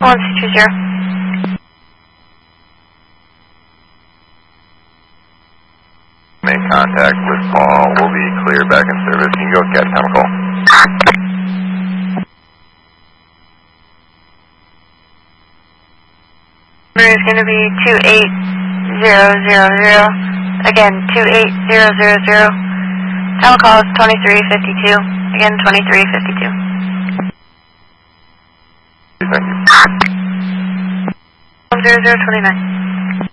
1220. Make contact with Paul. We'll be clear back in service. You can go get chemical. Number is going to be 28000. Again, 28000. Tower call is 2352. Again, 2352. Thank you. 0029.